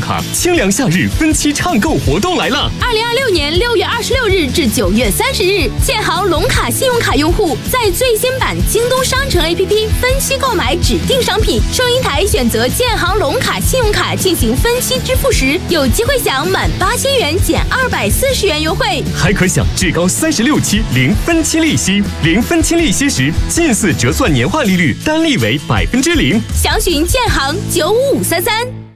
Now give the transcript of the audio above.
卡，清凉夏日分期畅购活动来了 ！2026年6月26日至9月30日，建行龙卡信用卡用户在最新版京东商城 APP 分期购买指定商品，收银台选择建行龙卡信用卡进行分期支付时，有机会享满8000元减240元优惠， 还可享至高36期零分期利息。零分期利息时，近似折算年化利率单利为0%。 详询建行95533。